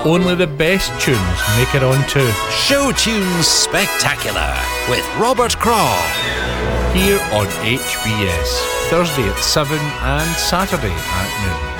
Only the best tunes make it on to Show Tunes Spectacular with Robert Craw. here on HBS, Thursday at 7 and Saturday at noon.